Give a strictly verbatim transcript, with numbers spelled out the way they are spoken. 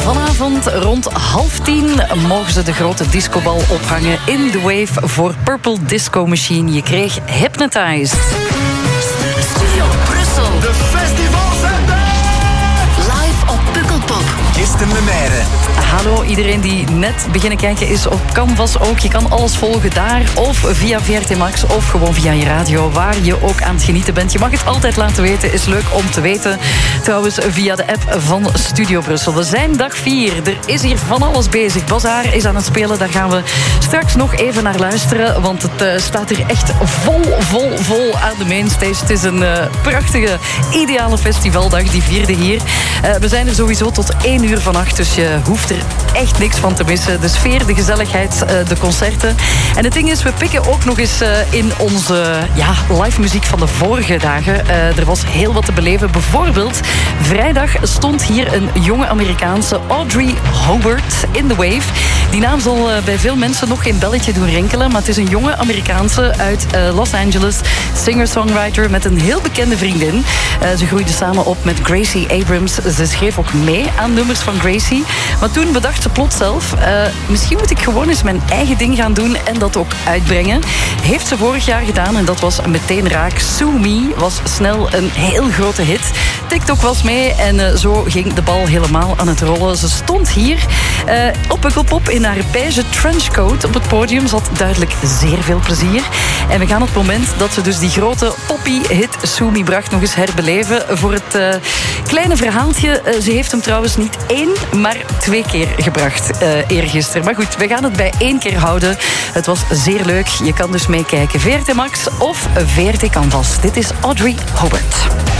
Vanavond rond half tien mogen ze de grote discobal ophangen in The Wave voor Purple Disco Machine. Je kreeg Hypnotized. Studio Brussel. De festivalzender. Live op Pukkelpop. Kirsten Lemaire. Hallo, iedereen die net beginnen kijken is op Canvas ook. Je kan alles volgen daar of via V R T Max of gewoon via je radio, waar je ook aan het genieten bent. Je mag het altijd laten weten, is leuk om te weten. Trouwens, via de app van Studio Brussel. We zijn dag vier, er is hier van alles bezig. Bazaar is aan het spelen, daar gaan we straks nog even naar luisteren, want het uh, staat hier echt vol, vol, vol aan de mainstage. Het is een uh, prachtige, ideale festivaldag, die vierde hier. Uh, we zijn er sowieso tot één uur vannacht, dus je hoeft er echt niks van te missen. De sfeer, de gezelligheid, de concerten. En het ding is, we pikken ook nog eens in onze ja, live muziek van de vorige dagen. Er was heel wat te beleven. Bijvoorbeeld, vrijdag stond hier een jonge Amerikaanse Audrey Hobart in The Wave. Die naam zal bij veel mensen nog geen belletje doen rinkelen, maar het is een jonge Amerikaanse uit Los Angeles, singer-songwriter met een heel bekende vriendin. Ze groeide samen op met Gracie Abrams. Ze schreef ook mee aan nummers van Gracie. Maar toen bedacht ze plots zelf, uh, misschien moet ik gewoon eens mijn eigen ding gaan doen en dat ook uitbrengen. Heeft ze vorig jaar gedaan en dat was meteen raak. Sue Me was snel een heel grote hit. TikTok was mee en uh, zo ging de bal helemaal aan het rollen. Ze stond hier uh, op Pukkelpop in haar beige trenchcoat op het podium. Ze had duidelijk zeer veel plezier. En we gaan het moment dat ze dus die grote poppy-hit Sue Me bracht nog eens herbeleven. Voor het uh, kleine verhaaltje, uh, ze heeft hem trouwens niet één, maar twee keer gebracht uh, eergisteren. Maar goed, we gaan het bij één keer houden. Het was zeer leuk. Je kan dus meekijken. V R T Max of V R T Canvas. Dit is Audrey Hobart.